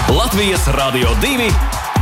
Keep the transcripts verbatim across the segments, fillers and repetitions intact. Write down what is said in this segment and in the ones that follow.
Latvijas Radio divi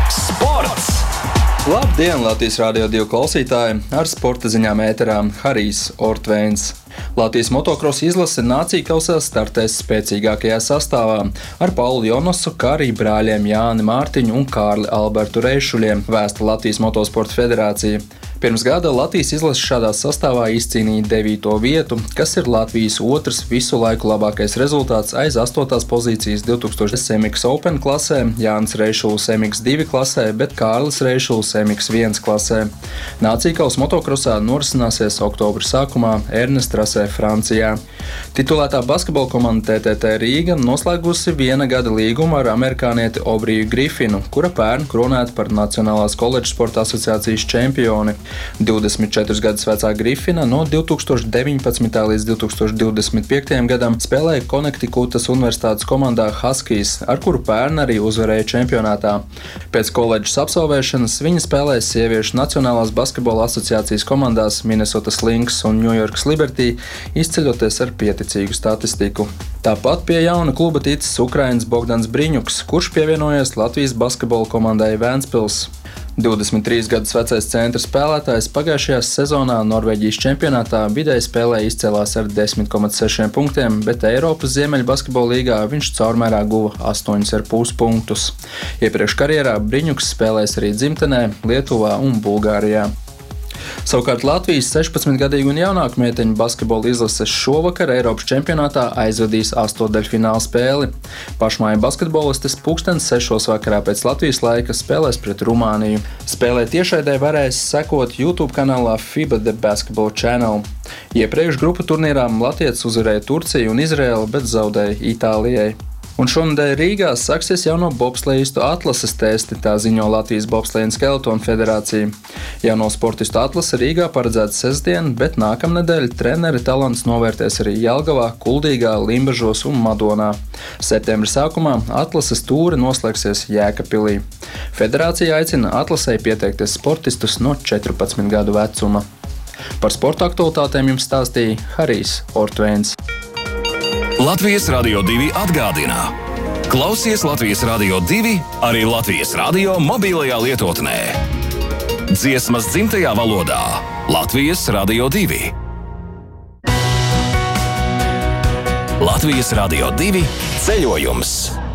sports! Labdien, Latvijas Radio divi klausītāji! Ar sporta ziņām ēterā Harijs Ortvēns. Latvijas motokrosa izlase nāciju kausā startēs spēcīgākajā sastāvā ar Paulu Jonasu, kā arī brāļiem Jāni Mārtiņu un Kārli Albertu Reišuļiem, vēsta Latvijas Motosporta federācija. Pirms gada Latvijas izlase šādā sastāvā izcīnīja devīto vietu, kas ir Latvijas otrs visu laiku labākais rezultāts aiz astotās pozīcijas divtūkstošais M X Open klasē, Jānis Reišuls M X divi klasē, bet Kārlis Reišuls M X viens klasē. Nāciju kausa motokrosā norisināsies oktobra sākumā Ernest trasē Francijā. Titulētā basketbola komanda T T T Rīga noslēgusi viena gada līgumu ar amerikānieti Obriju Grifinu, kura pērn kronēta par Nacionālās koledžu sporta asociācijas čempioni. divdesmit četrus gadus vecā Grifina no divtūkstoš deviņpadsmitā līdz divtūkstoš divdesmit piektajam gadam spēlēja Konektikutas universitātes komandā Huskies, ar kuru pērn arī uzvarēja čempionātā. Pēc koledžas absolvēšanas viņa spēlēja sieviešu Nacionālās basketbola asociācijas komandās Minnesotas Lynx un New York Liberty, izceļoties ar pieticīgu statistiku. Tāpat pie jauna kluba ticis Ukrainas Bogdans Briņuks, kurš pievienojies Latvijas basketbola komandai Vēnspils. divdesmit trīs gadus vecais centra spēlētājs pagājušajā sezonā Norvēģijas čempionātā vidēji spēlē izcēlās ar desmit komats sešiem punktiem, bet Eiropas Ziemeļu basketbola līgā viņš caurmērā guva astoņus ar pus punktus. Iepriekš karjerā Briņuks spēlēs arī dzimtenē, Lietuvā un Bulgārijā. Savukārt Latvijas sešpadsmitgadīgu un jaunāku meiteņu basketbola izlases šovakar Eiropas čempionātā aizvadīs astotdaļfināla spēli. Pašmāju basketbolistes pulkstens sešos vakarā pēc Latvijas laika spēlēs pret Rumāniju. Spēlē tiešraidē varēs sekot YouTube kanālā FIBA The Basketball Channel. Iepriekš grupu turnīrā latietis uzvarēja Turciju un Izraeli, bet zaudēja Itālijai. Un šonadēļ Rīgā sāksies jauno bobslejistu atlases testi, tā ziņo Latvijas bobsleja un skeletonu federācija. Jauno sportistu atlase Rīgā paredzēta sestdien, bet nākamnedēļ treneri talants novērtēs arī Jelgavā, Kuldīgā, Limbažos un Madonā. Septembra sākumā atlases tūre noslēgsies Jēkabpilī. Federācija aicina atlasei pieteikties sportistus no četrpadsmit gadu vecuma. Par sporta aktualitātēm jums stāstīja Harijs Ortvēns. Latvijas Radio divi atgādina. Klausies Latvijas Radio divi arī Latvijas radio mobilajā lietotnē. Dziesmas dzimtajā valodā Latvijas Radio divi. Latvijas Radio divi ceļojums.